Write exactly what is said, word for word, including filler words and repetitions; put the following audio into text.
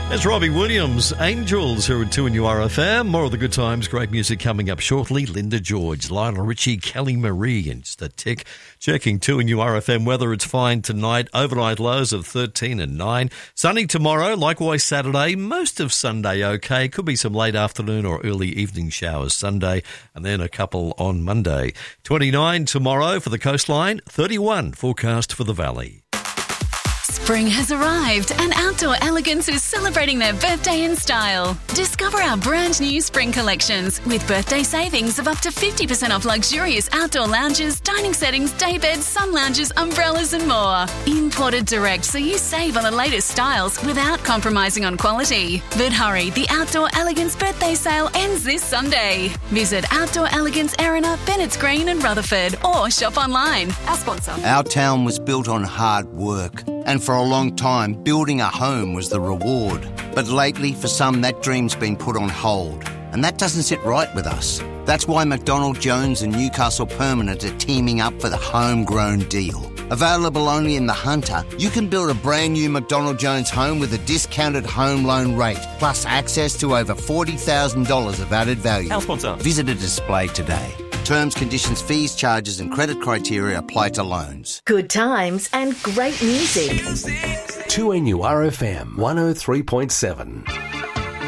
That's Robbie Williams, Angels, here at two N U R F M. More of the good times, great music coming up shortly. Linda George, Lionel Richie, Kelly Marie, and just a tick. Checking two N U R F M weather, it's fine tonight. Overnight lows of thirteen and nine. Sunny tomorrow, likewise Saturday. Most of Sunday okay. Could be some late afternoon or early evening showers Sunday, and then a couple on Monday. twenty-nine tomorrow for the coastline, thirty-one forecast for the valley. Spring has arrived and Outdoor Elegance is celebrating their birthday in style. Discover our brand new spring collections with birthday savings of up to fifty percent off luxurious outdoor lounges, dining settings, day beds, sun lounges, umbrellas and more. Imported direct so you save on the latest styles without compromising on quality. But hurry, the Outdoor Elegance birthday sale ends this Sunday. Visit Outdoor Elegance Erina, Bennett's Green and Rutherford or shop online. Our sponsor. Our town was built on hard work. And for a long time, building a home was the reward. But lately, for some, that dream's been put on hold. And that doesn't sit right with us. That's why McDonald Jones and Newcastle Permanent are teaming up for the homegrown deal. Available only in the Hunter, you can build a brand new McDonald Jones home with a discounted home loan rate, plus access to over forty thousand dollars of added value. Our sponsor. Visit a display today. Terms, conditions, fees, charges and credit criteria apply to loans. Good times and great music. two N U R F M one oh three point seven.